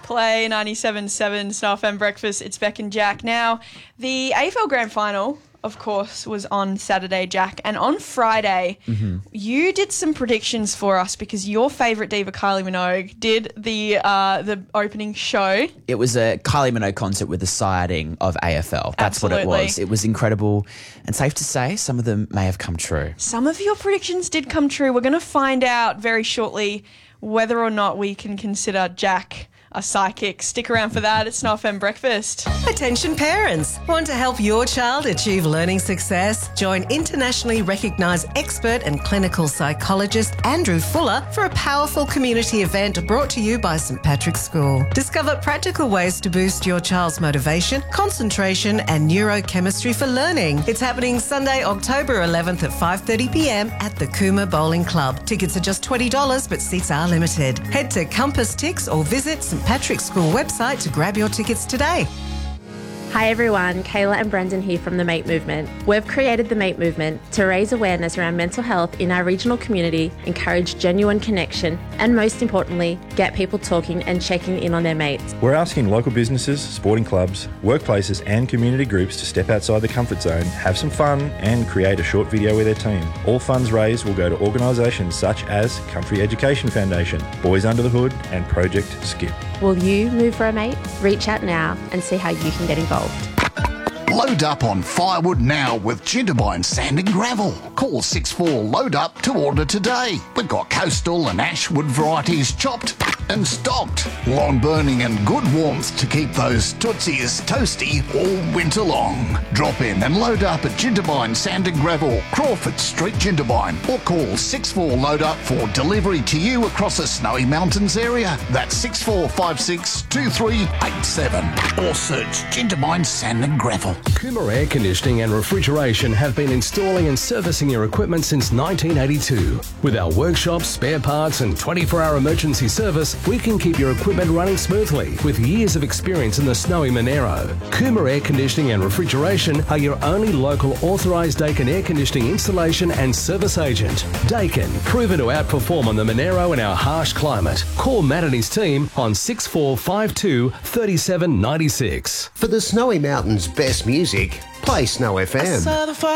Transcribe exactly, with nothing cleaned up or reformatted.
Play ninety-seven point seven Snow F M Breakfast. It's Beck and Jack. Now, the A F L Grand Final, of course, was on Saturday, Jack. And on Friday, mm-hmm. you did some predictions for us because your favourite diva, Kylie Minogue, did the uh, the opening show. It was a Kylie Minogue concert with a sighting of A F L. That's Absolutely. what it was. It was incredible. And safe to say, some of them may have come true. Some of your predictions did come true. We're going to find out very shortly whether or not we can consider Jack a psychic. Stick around for that. It's Snow F M Breakfast. Attention parents. Want to help your child achieve learning success? Join internationally recognised expert and clinical psychologist Andrew Fuller for a powerful community event brought to you by St Patrick's School. Discover practical ways to boost your child's motivation, concentration and neurochemistry for learning. It's happening Sunday, October eleventh at five thirty p m at the Cooma Bowling Club. Tickets are just twenty dollars but seats are limited. Head to Compass Tix or visit St Patrick's School website to grab your tickets today. Hi everyone, Kayla and Brendan here from the MATE Movement. We've created the MATE Movement to raise awareness around mental health in our regional community, encourage genuine connection, and most importantly, get people talking and checking in on their mates. We're asking local businesses, sporting clubs, workplaces and community groups to step outside the comfort zone, have some fun and create a short video with their team. All funds raised will go to organisations such as Country Education Foundation, Boys Under the Hood and Project Skip. Will you move for a mate? Reach out now and see how you can get involved. Load up on firewood now with Ginterbine Sand and Gravel. Call six four load up to order today. We've got coastal and ashwood varieties chopped and stocked. Lawn burning and good warmth to keep those tootsies toasty all winter long. Drop in and load up at Ginterbine Sand and Gravel, Crawford Street, Ginterbine, or call six four load up for delivery to you across the Snowy Mountains area. That's six four five six two three eight seven or search Ginterbine Sand and Gravel. Cooma Air Conditioning and Refrigeration have been installing and servicing your equipment since nineteen eighty-two. With our workshops, spare parts and twenty-four hour emergency service, we can keep your equipment running smoothly with years of experience in the snowy Monero. Cooma Air Conditioning and Refrigeration are your only local authorised Dakin air conditioning installation and service agent. Dakin, proven to outperform on the Monero in our harsh climate. Call Matt and his team on six four five two, three seven nine six. For the Snowy Mountains' best music, play Snow F M.